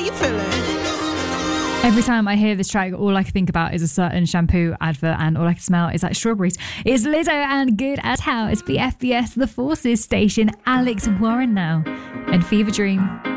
you feeling? Every time I hear this track, all I can think about is a certain shampoo advert, and all I can smell is like strawberries. It's Lizzo and Good as How. It's the FBS The Forces station. Alex Warren now and Fever Dream.